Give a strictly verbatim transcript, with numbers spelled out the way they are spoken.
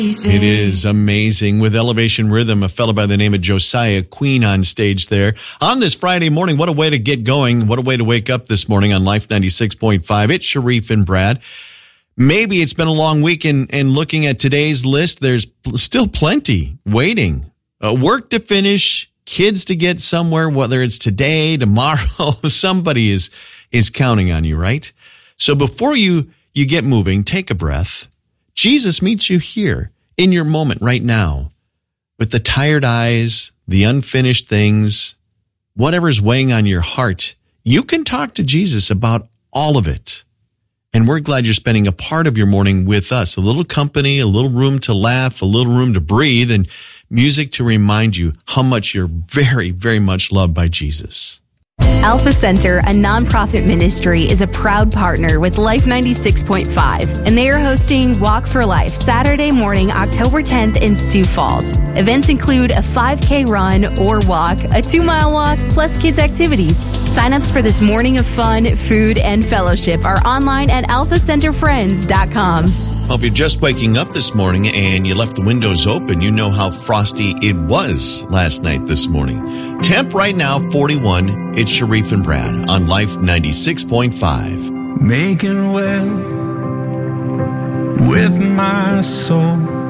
It is amazing. With Elevation Rhythm, a fellow by the name of Josiah Queen on stage there. On this Friday morning, what a way to get going. What a way to wake up this morning on Life ninety-six point five. It's Sharif and Brad. Maybe it's been a long week, and, and looking at today's list, there's still plenty waiting. Uh, work to finish, kids to get somewhere, whether it's today, tomorrow, somebody is, is counting on you, right? So before you, you get moving, take a breath. Jesus meets you here in your moment right now with the tired eyes, the unfinished things, whatever's weighing on your heart. You can talk to Jesus about all of it. And we're glad you're spending a part of your morning with us. A little company, a little room to laugh, a little room to breathe, and music to remind you how much you're very, very much loved by Jesus. Alpha Center, a nonprofit ministry, is a proud partner with Life ninety-six point five, and they are hosting Walk for Life Saturday morning, October tenth in Sioux Falls. Events include a five K run or walk, a two-mile walk, plus kids' activities. Sign-ups for this morning of fun, food, and fellowship are online at alpha center friends dot com. Well, if you're just waking up this morning and you left the windows open, you know how frosty it was last night this morning. Temp right now, forty-one. It's Sharif and Brad on Life ninety-six point five. Making well with my soul.